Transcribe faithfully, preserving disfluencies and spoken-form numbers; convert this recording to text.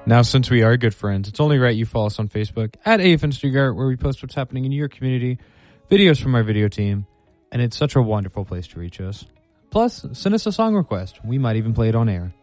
Now, since we are good friends, it's only right you follow us on Facebook at A F N Stuttgart, where we post what's happening in your community, videos from our video team, and it's such a wonderful place to reach us. Plus, send us a song request. We might even play it on air.